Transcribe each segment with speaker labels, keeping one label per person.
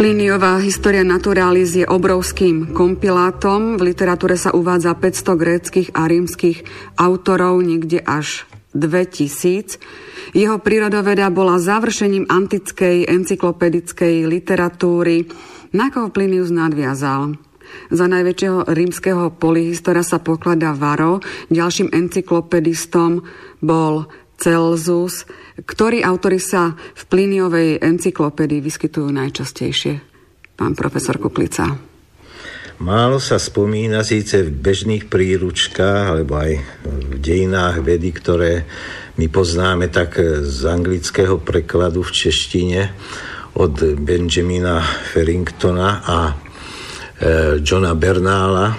Speaker 1: Pliniová Historia Naturalis je obrovským kompilátom. V literatúre sa uvádza 500 gréckych a rímskych autorov, niekde až 2000. Jeho prírodoveda bola završením antickej encyklopedickej literatúry, na koho Plinius nadviazal. Za najväčšieho rímskeho polyhistora sa pokladá Varro, ďalším encyklopedistom bol Celsus. Ktorí autori sa v Pliniovej encyklopédii vyskytujú najčastejšie? Pán profesor Kuklica.
Speaker 2: Málo sa spomína síce v bežných príručkách alebo aj v dejinách vedy, ktoré my poznáme tak z anglického prekladu v češtine od Benjamina Farringtona a Johna Bernála.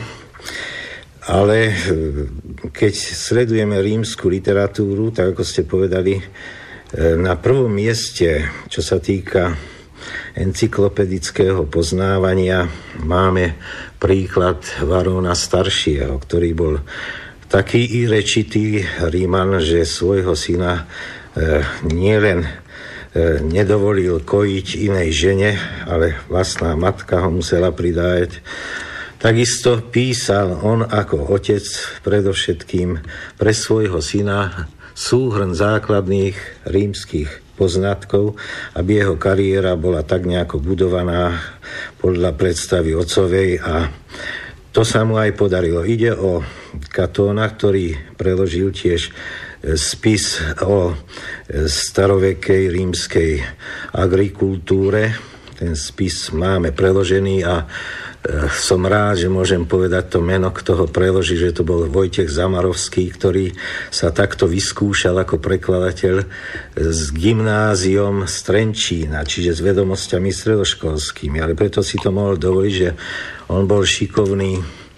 Speaker 2: Ale keď sledujeme rímsku literatúru, tak ako ste povedali, na prvom mieste, čo sa týka encyklopedického poznávania, máme príklad Varrona staršieho, ktorý bol taký rečitý Ríman, že svojho syna nielen nedovolil kojiť inej žene, ale vlastná matka ho musela pridať. Takisto písal on ako otec predovšetkým pre svojho syna súhrn základných rímskych poznatkov, aby jeho kariéra bola tak nejako budovaná podľa predstavy otcovej, a to sa mu aj podarilo. Ide o Katóna, ktorý preložil tiež spis o starovekej rímskej agrikultúre. Ten spis máme preložený a som rád, že môžem povedať to meno, kto ho preloží, že to bol Vojtech Zamarovský, ktorý sa takto vyskúšal ako prekladateľ s gymnáziom z Trenčína, čiže s vedomosťami stredoškolskými. Ale preto si to mohol dovoliť, že on bol šikovný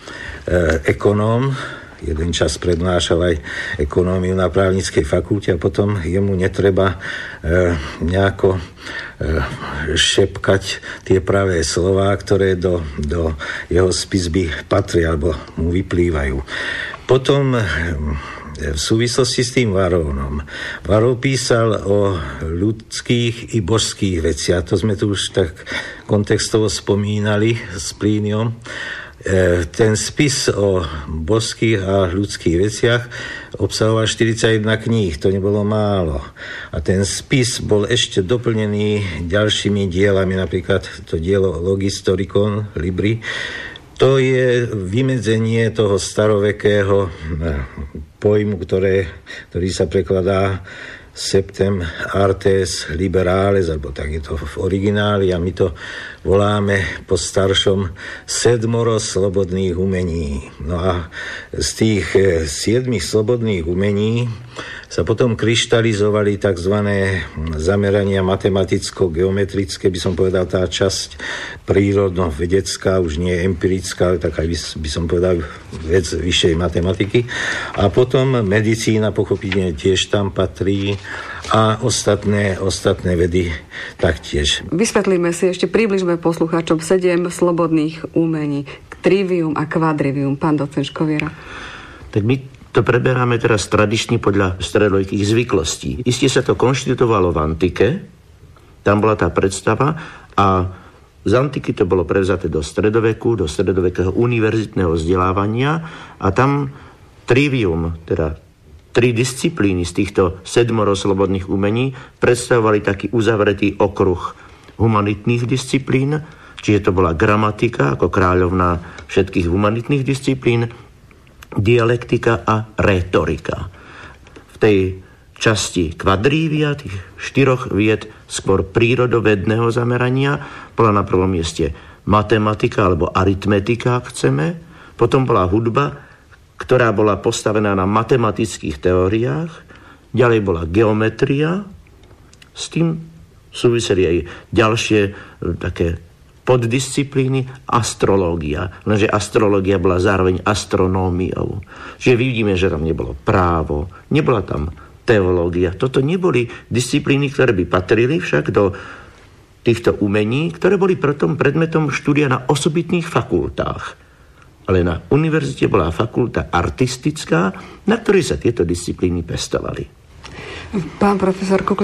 Speaker 2: ekonóm, jeden čas prednášal aj ekonómiu na právnickej fakulte a potom jemu netreba nejako šepkať tie pravé slová, ktoré do jeho spisby patria alebo mu vyplývajú. Potom v súvislosti s tým Varronom. Varro písal o ľudských i božských veciach. To sme tu už tak kontextovo spomínali s Plíniom. Ten spis o božských a ľudských veciach obsahoval 41 kníh, to nebolo málo. A ten spis bol ešte doplnený ďalšími dielami, napríklad to dielo Logistorikon Libri. To je vymedzenie toho starovekého pojmu, ktorý sa prekladá Septem Artes Liberales, alebo tak je to v origináli, a my to voláme po staršom sedmoro slobodných umení. No a z tých 7 slobodných umení sa potom kryštalizovali tzv. Zamerania matematicko-geometrické, by som povedal, tá časť prírodno-vedecká, už nie empirická, ale tak aj by som povedal vec vyššej matematiky. A potom medicína pochopiteľne tiež tam patrí a ostatné vedy taktiež.
Speaker 1: Vysvetlíme si, ešte približme poslucháčom 7 slobodných umení, trivium a quadrivium. Pán docent Škoviera.
Speaker 3: Tak my to preberáme teraz tradične podľa stredovekých zvyklostí. Isté sa to konštituovalo v antike, tam bola tá predstava, a z antiky to bolo prevzaté do stredoveku, do stredovekého univerzitného vzdelávania, a tam trivium, teda 3 disciplíny z týchto 7 slobodných umení predstavovali taký uzavretý okruh humanitných disciplín, čiže to bola gramatika ako kráľovná všetkých humanitných disciplín, dialektika a rétorika. V tej časti kvadrívia, tých 4 vied skôr prírodovedného zamerania, bola na prvom mieste matematika alebo aritmetika, ak chceme. Potom bola hudba, ktorá bola postavená na matematických teóriách. Ďalej bola geometria. S tým súviseli aj ďalšie také poddisciplíny, astrológia. Lenže astrológia bola zároveň astronómiou. Čiže vidíme, že tam nebolo právo, nebola tam teológia. Toto neboli disciplíny, ktoré by patrili však do týchto umení, ktoré boli preto predmetom štúdia na osobitných fakultách. Ale na univerzite bola fakulta artistická, na ktorej sa tieto disciplíny pestovali.
Speaker 1: Pán profesor Kuklica,